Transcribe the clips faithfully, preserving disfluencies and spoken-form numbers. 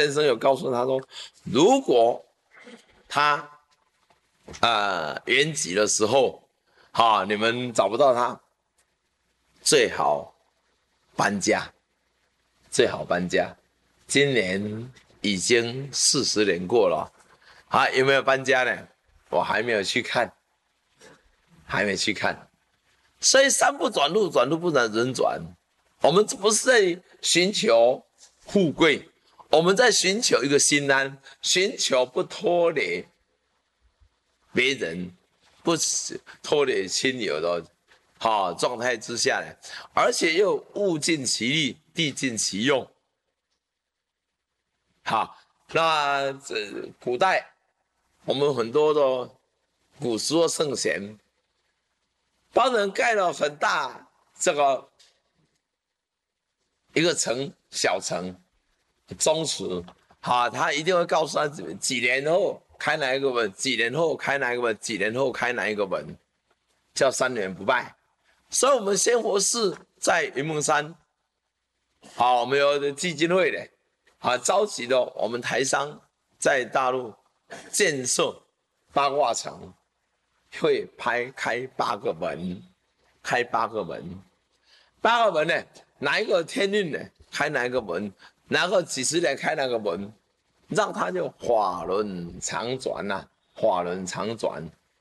先生有告诉他说，如果他呃延吉的时候，哈、啊，你们找不到他，最好搬家，最好搬家。今年已经四十年过了，啊，有没有搬家呢？我还没有去看，还没去看。所以山不转路，转路不转人转。我们不是在寻求富贵，我们在寻求一个心安，寻求不拖累别人，不拖累亲友的好状态之下呢，而且又物尽其力，地尽其用。好，那这古代我们很多的古时候圣贤，帮人盖了很大这个一个城小城宗祠，好，他一定会告诉他几年后开哪一个门，几年后开哪一个门，几年后开哪一个门，叫三年不败。所以我们仙佛寺在云梦山，好，我们有基金会的，啊，召集了我们台商在大陆建设八卦城，会拍开八个门，开八个门，八个门呢，哪一个天运呢，开哪一个门，哪个几十年开哪个门，让它就法轮常转呐、啊，法轮常转。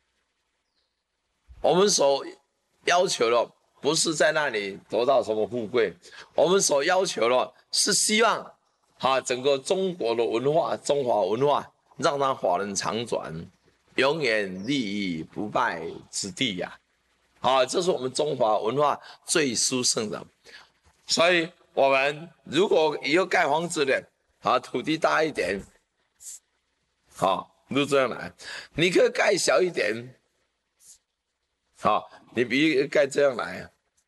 我们所要求的不是在那里得到什么富贵，我们所要求的是希望啊，整个中国的文化，中华文化，让它法轮常转，永远立于不败之地呀、啊！啊，这是我们中华文化最殊胜的。所以，我们如果以后盖房子的，啊，土地大一点，好，就这样来。你可以盖小一点，好，你比盖这样来。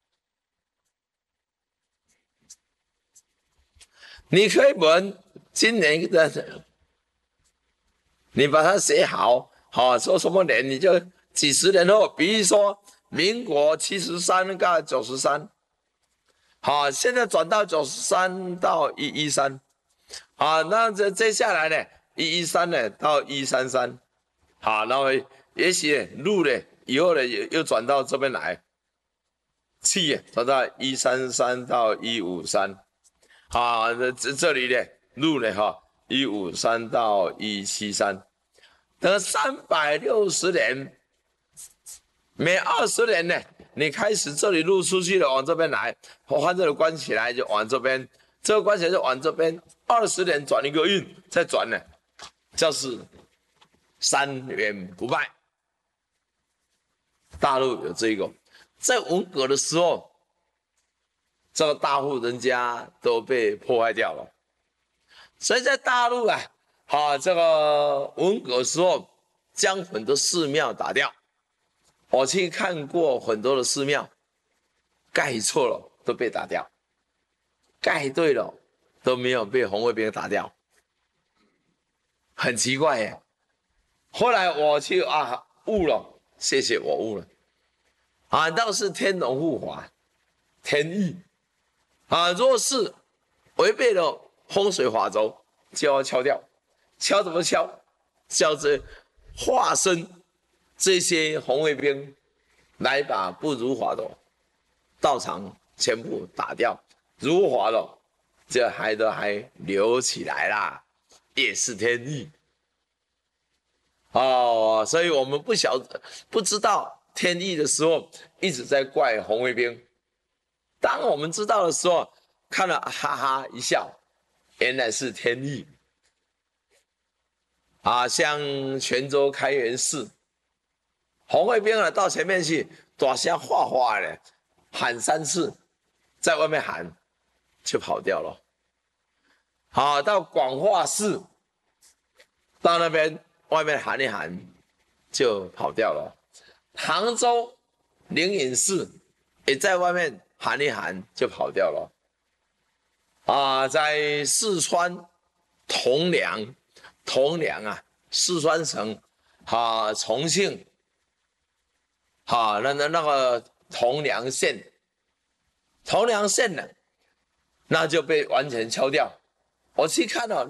你可以问今年的，你把它写好，好说什么年，你就几十年后，比如说民国七十三到九十三，好，现在转到九十三到一一三，好，那这接下来呢，一一三呢到一三三，好，然后也许路呢以后呢又又转到这边来，气转到一三三到一五三。啊，这这里呢，路呢哈，一五三到一七三，等三百六十年，每二十年呢，你开始这里路出去了，往这边来，我看这里关起来就往这边，这个关起来就往这边，二十年转一个运，再转呢，就是三元不败。大陆有这个，在文革的时候。这个大户人家都被破坏掉了，所以在大陆啊，啊，这个文革时候将很多寺庙打掉。我去看过很多的寺庙，盖错了都被打掉，盖对了都没有被红卫兵打掉，很奇怪耶。后来我去啊悟了，谢谢我悟了，啊，倒是天龙护法，天意。啊，若是违背了风水法则，就要敲掉。敲怎么敲？叫这化身这些红卫兵来把不如法的道场全部打掉，如法的这还都还留起来啦，也是天意。哦，所以我们不晓得不知道天意的时候，一直在怪红卫兵。当我们知道的时候，看了哈哈一笑，原来是天意啊！像泉州开元寺，红卫兵啊到前面去，大声哗哗的喊三次，在外面喊就跑掉了。好，到广化寺，到那边外面喊一喊就跑掉了。杭州灵隐寺也在外面喊一喊就跑掉了。啊，在四川铜梁，铜梁啊，四川省啊，重庆，啊，那那那个铜梁县，铜梁县呢，那就被完全敲掉。我去看了。